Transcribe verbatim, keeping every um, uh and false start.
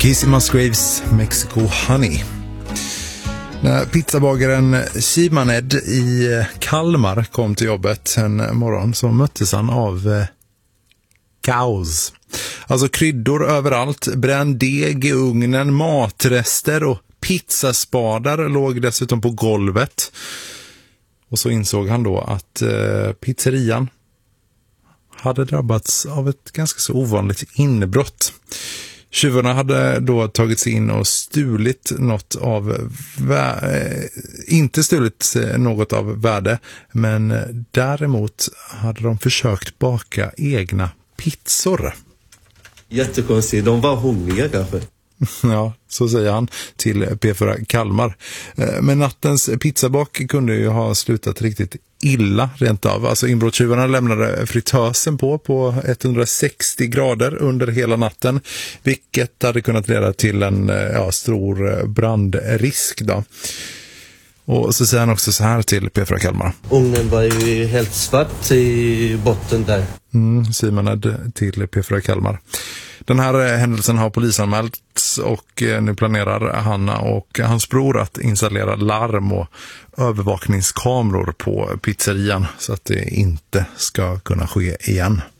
Kissy Musgraves, Mexico Honey. När pizzabagaren Simaned i Kalmar kom till jobbet en morgon så möttes han av eh, kaos. Alltså kryddor överallt, bränd deg i ugnen, matrester och pizzaspadar låg dessutom på golvet. Och så insåg han då att eh, pizzerian hade drabbats av ett ganska så ovanligt inbrott. Tjuvarna hade då tagit sig in och stulit något av vä- inte stulit något av värde, men däremot hade de försökt baka egna pizzor. Jättekonstigt, de var hungriga kanske. Ja, så säger han till P fyra Kalmar. Men nattens pizzabak kunde ju ha slutat riktigt illa rent av. Alltså inbrottstjuvarna lämnade fritösen på på etthundrasextio grader under hela natten, vilket hade kunnat leda till en ja, stor brandrisk då. Och så säger han också så här till P fyra Kalmar. Ugnen var ju helt svart i botten där. Mm, Simaned till P fyra Kalmar. Den här händelsen har polisanmälts och nu planerar Hanna och hans bror att installera larm och övervakningskameror på pizzerian så att det inte ska kunna ske igen.